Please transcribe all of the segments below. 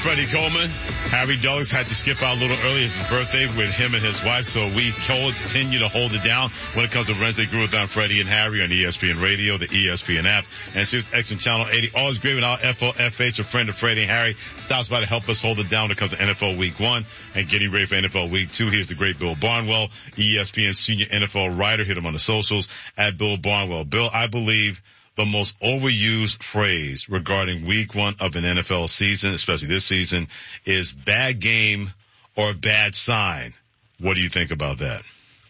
Freddie Coleman. Harry Douglas had to skip out a little early. It's his birthday with him and his wife, so we continue to hold it down when it comes to Wednesday Groove on Freddie and Harry on ESPN Radio, the ESPN app, and Sirius XM Channel 80. Always great when our FOFH, a friend of Freddie and Harry, stops by to help us hold it down when it comes to NFL Week 1 and getting ready for NFL Week 2. Here's the great Bill Barnwell, ESPN senior NFL writer. Hit him on the socials at Bill Barnwell. Bill, I believe the most overused phrase regarding week 1 of an NFL season, especially this season, is bad game or bad sign. What do you think about that?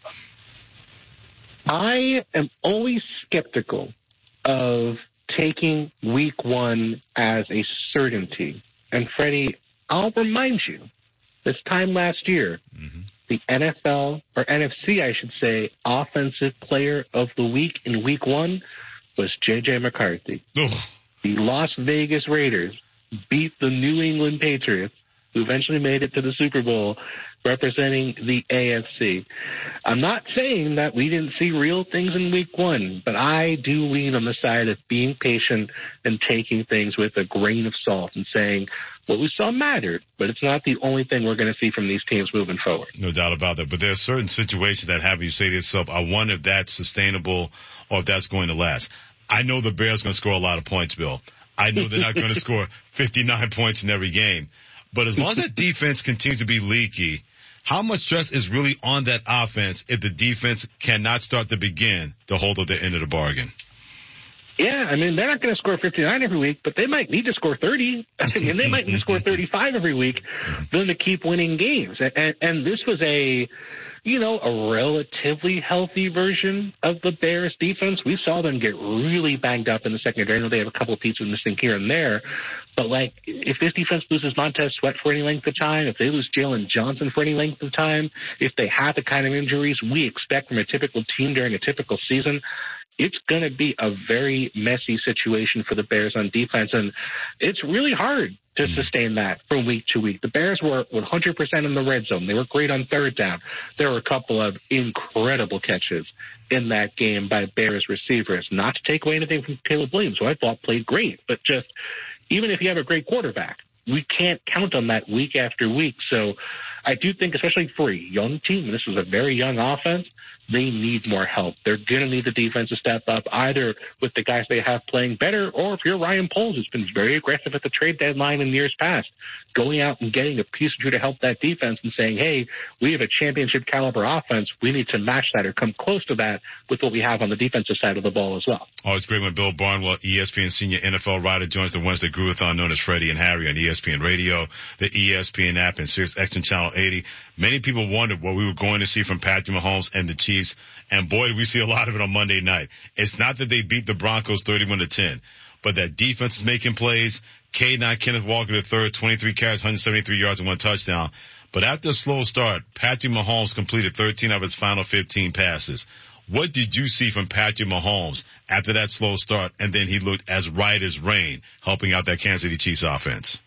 I am always skeptical of taking week 1 as a certainty. And Freddie, I'll remind you, this time last year, the NFL, or NFC, I should say, Offensive Player of the Week in week 1 was J.J. McCarthy. Ugh. The Las Vegas Raiders beat the New England Patriots, who eventually made it to the Super Bowl, representing the AFC. I'm not saying that we didn't see real things in week 1, but I do lean on the side of being patient and taking things with a grain of salt and saying what we saw mattered, but it's not the only thing we're going to see from these teams moving forward. No doubt about that. But there are certain situations that have you say to yourself, I wonder if that's sustainable or if that's going to last. I know the Bears are going to score a lot of points, Bill. I know they're not going to score 59 points in every game. But as long as that defense continues to be leaky, how much stress is really on that offense if the defense cannot start to begin to hold up the end of the bargain? Yeah, I mean, they're not going to score 59 every week, but they might need to score 30. And they might need to score 35 every week for them to keep winning games. And this was a relatively healthy version of the Bears defense. We saw them get really banged up in the secondary. I know they have a couple of pieces missing here and there. But, if this defense loses Montez Sweat for any length of time, if they lose Jalen Johnson for any length of time, if they have the kind of injuries we expect from a typical team during a typical season, it's going to be a very messy situation for the Bears on defense. And it's really hard to sustain that from week to week. The Bears were 100% in the red zone. They were great on third down. There were a couple of incredible catches in that game by Bears receivers. Not to take away anything from Caleb Williams, who I thought played great, but just even if you have a great quarterback, we can't count on that week after week. So I do think, especially for a young team, and this is a very young offense, they need more help. They're going to need the defense to step up, either with the guys they have playing better, or if you're Ryan Poles, who's been very aggressive at the trade deadline in years past, going out and getting a piece or two to help that defense and saying, hey, we have a championship caliber offense. We need to match that or come close to that with what we have on the defensive side of the ball as well. Always great when Bill Barnwell, ESPN senior NFL writer, joins the Wednesday Groovathon known as Freddie and Harry on ESPN Radio, the ESPN app, and Sirius XM Channel 80. Many people wondered what we were going to see from Patrick Mahomes and the Chiefs, and boy, we see a lot of it on Monday night. It's not that they beat the Broncos 31-10, but that defense is making plays. K9 Kenneth Walker III, 23 carries, 173 yards, and 1 touchdown. But after a slow start, Patrick Mahomes completed 13 of his final 15 passes. What did you see from Patrick Mahomes after that slow start, and then he looked as right as rain, helping out that Kansas City Chiefs offense?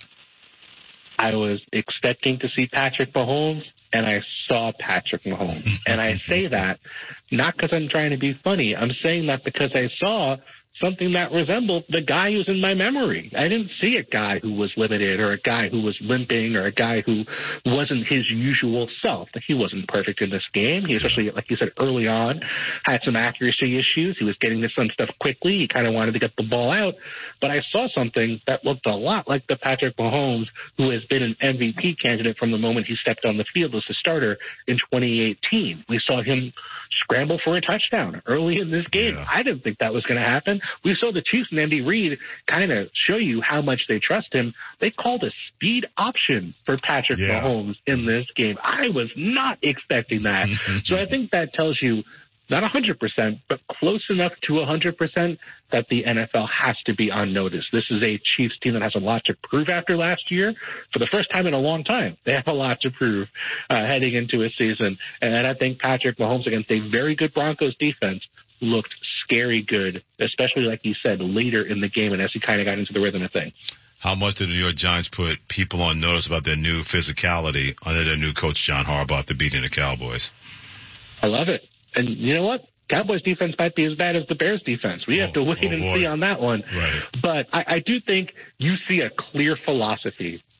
I was expecting to see Patrick Mahomes, and I saw Patrick Mahomes. And I say that not because I'm trying to be funny. I'm saying that because I saw something that resembled the guy who's in my memory. I didn't see a guy who was limited or a guy who was limping or a guy who wasn't his usual self. He wasn't perfect in this game. He, especially, like you said, early on, had some accuracy issues. He was getting to some stuff quickly. He kind of wanted to get the ball out. But I saw something that looked a lot like the Patrick Mahomes who has been an MVP candidate from the moment he stepped on the field as a starter in 2018. We saw him scramble for a touchdown early in this game. Yeah. I didn't think that was going to happen. We saw the Chiefs and Andy Reid kind of show you how much they trust him. They called a speed option for Patrick Mahomes in this game. I was not expecting that. So I think that tells you not 100%, but close enough to 100% that the NFL has to be on notice. This is a Chiefs team that has a lot to prove after last year. For the first time in a long time, they have a lot to prove heading into a season. And I think Patrick Mahomes against a very good Broncos defense looked scary good, especially like you said, later in the game and as he kind of got into the rhythm of things. How much did the New York Giants put people on notice about their new physicality under their new coach, John Harbaugh, after beating the Cowboys? I love it. And you know what? Cowboys defense might be as bad as the Bears defense. We have to wait and see on that one. Right. But I do think you see a clear philosophy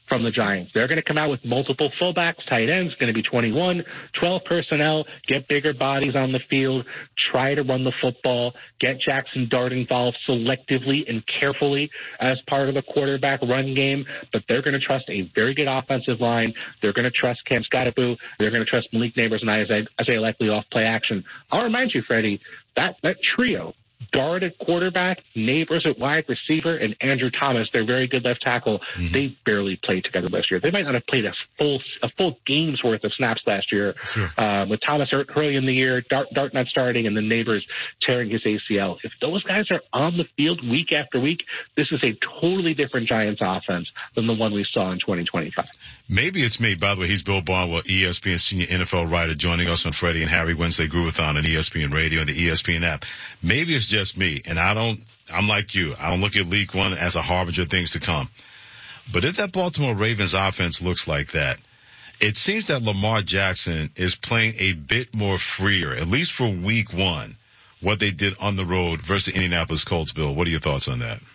from the Giants. They're going to come out with multiple fullbacks, tight ends, going to be 21, 12 personnel, get bigger bodies on the field, try to run the football, get Jackson Dart involved selectively and carefully as part of the quarterback run game. But they're going to trust a very good offensive line. They're going to trust Cam Scottaboo. They're going to trust Malik Neighbors and Isaiah Likely off play action. I'll remind you, Freddie, that trio, Dart at quarterback, Neighbors at wide receiver, and Andrew Thomas, their very good left tackle, they barely played together last year. They might not have played a full game's worth of snaps last year. Sure. With Thomas early in the year, Dart not starting, and then Neighbors tearing his ACL. If those guys are on the field week after week, this is a totally different Giants offense than the one we saw in 2025. Maybe it's me. By the way, he's Bill Barnwell, ESPN senior NFL writer, joining us on Freddie and Harry Wednesday Groovathon on ESPN Radio and the ESPN app. Maybe it's just me, and I'm like you. I don't look at Week 1 as a harbinger of things to come. But if that Baltimore Ravens offense looks like that, it seems that Lamar Jackson is playing a bit more freer, at least for Week 1, what they did on the road versus the Indianapolis Colts. Bill, what are your thoughts on that?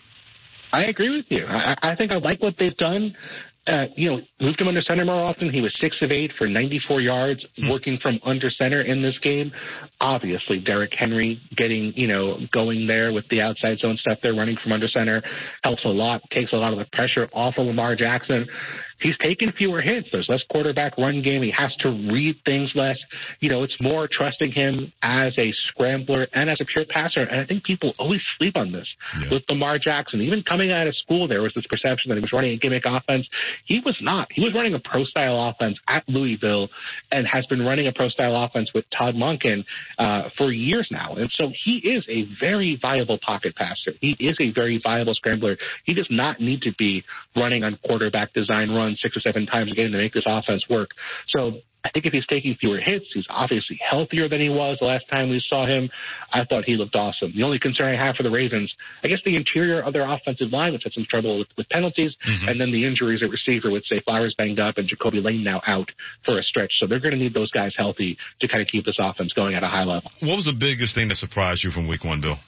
I agree with you. I think I like what they've done. Moved him under center more often. He was 6 of 8 for 94 yards working from under center in this game. Obviously, Derrick Henry getting, going there with the outside zone stuff they're running from under center helps a lot, takes a lot of the pressure off of Lamar Jackson. He's taken fewer hits. There's less quarterback run game. He has to read things less. It's more trusting him as a scrambler and as a pure passer. And I think people always sleep on this with Lamar Jackson. Even coming out of school, there was this perception that he was running a gimmick offense. He was not. He was running a pro-style offense at Louisville and has been running a pro-style offense with Todd Monken for years now. And so he is a very viable pocket passer. He is a very viable scrambler. He does not need to be running on quarterback design runs 6 or 7 times a game to make this offense work. So I think if he's taking fewer hits, he's obviously healthier than he was the last time we saw him. I thought he looked awesome. The only concern I have for the Ravens, I guess the interior of their offensive line, which had some trouble with penalties, and then the injuries at receiver with, say, Flowers banged up and Jacoby Lane now out for a stretch. So they're going to need those guys healthy to kind of keep this offense going at a high level. What was the biggest thing that surprised you from Week 1, Bill?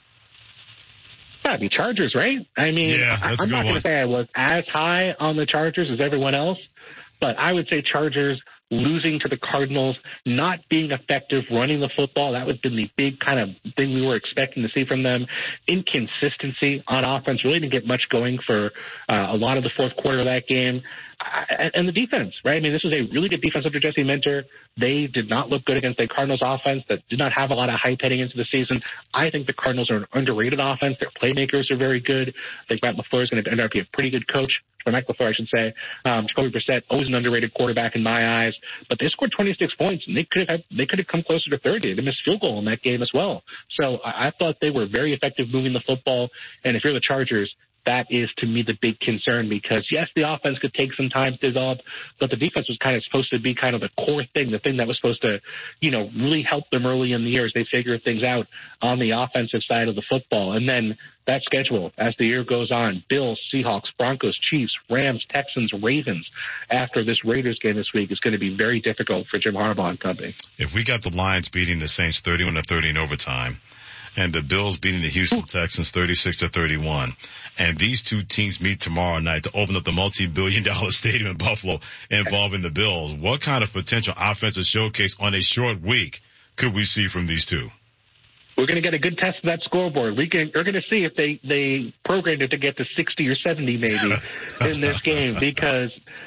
Gotta be Chargers, right? I mean, I'm not going to say I was as high on the Chargers as everyone else, but I would say Chargers losing to the Cardinals, not being effective running the football. That would have been the big kind of thing we were expecting to see from them. Inconsistency on offense, really didn't get much going for a lot of the fourth quarter of that game. And the defense, right? I mean, this was a really good defense under Jesse Minter. They did not look good against the Cardinals offense that did not have a lot of hype heading into the season. I think the Cardinals are an underrated offense. Their playmakers are very good. I think Matt LaFleur is going to end up being a pretty good coach. Or Mike LaFleur, I should say. Jacoby Brissett, always an underrated quarterback in my eyes. But they scored 26 points, and they could have come closer to 30. They missed field goal in that game as well. So I thought they were very effective moving the football. And if you're the Chargers, that is, to me, the big concern because, yes, the offense could take some time to develop, but the defense was kind of supposed to be kind of the core thing, the thing that was supposed to, really help them early in the year as they figure things out on the offensive side of the football. And then that schedule, as the year goes on, Bills, Seahawks, Broncos, Chiefs, Rams, Texans, Ravens, after this Raiders game this week is going to be very difficult for Jim Harbaugh and company. If we got the Lions beating the Saints 31-30 in overtime, and the Bills beating the Houston Texans 36-31. And these two teams meet tomorrow night to open up the multi-billion-dollar stadium in Buffalo involving the Bills. What kind of potential offensive showcase on a short week could we see from these two? We're going to get a good test of that scoreboard. We're going to see if they programmed it to get to 60 or 70 maybe in this game because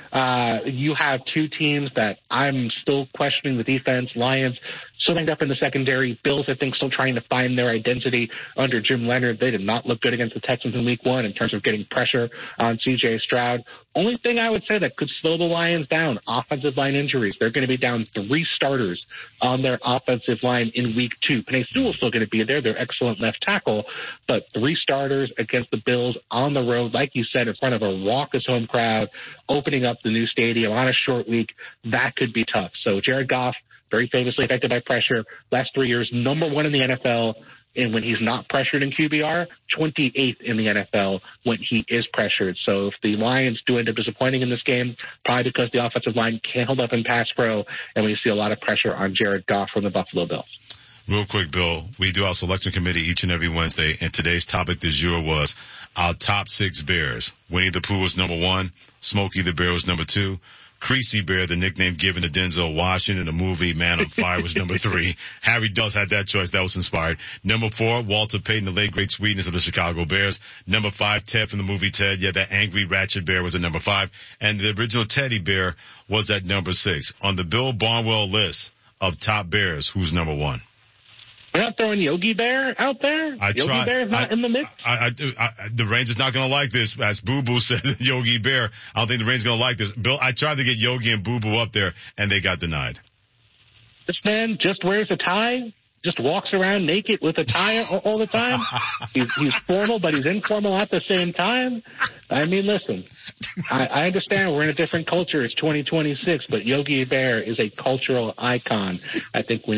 you have two teams that I'm still questioning the defense. Lions still banged up in the secondary. Bills, I think, still trying to find their identity under Jim Leonard. They did not look good against the Texans in Week 1 in terms of getting pressure on C.J. Stroud. Only thing I would say that could slow the Lions down, offensive line injuries. They're going to be down 3 starters on their offensive line in Week 2. Penei Sewell's still going to be there. They're excellent left tackle. But 3 starters against the Bills on the road, like you said, in front of a raucous home crowd, opening up the new stadium on a short week, that could be tough. So Jared Goff, very famously affected by pressure, last 3 years, number 1 in the NFL. And when he's not pressured in QBR, 28th in the NFL when he is pressured. So if the Lions do end up disappointing in this game, probably because the offensive line can't hold up in pass pro, and we see a lot of pressure on Jared Goff from the Buffalo Bills. Real quick, Bill, we do our selection committee each and every Wednesday, and today's topic du jour was our top 6 bears. Winnie the Pooh was number 1. Smokey the Bear was number 2. Creasy Bear, the nickname given to Denzel Washington in the movie Man on Fire, was number 3. Harry Dulles had that choice. That was inspired. Number 4, Walter Payton, the late great sweetness of the Chicago Bears. Number 5, Ted from the movie Ted. Yeah, that angry ratchet bear was at number 5. And the original teddy bear was at number 6. On the Bill Barnwell list of top bears, who's number 1? We're not throwing Yogi Bear out there? Yogi Bear's not in the mix? The Rangers not going to like this. As Boo Boo said, Yogi Bear. I don't think the Rangers going to like this. Bill, I tried to get Yogi and Boo Boo up there, and they got denied. This man just wears a tie, just walks around naked with a tie all the time. He's formal, but he's informal at the same time. I mean, listen, I understand we're in a different culture. It's 2026, but Yogi Bear is a cultural icon. I think we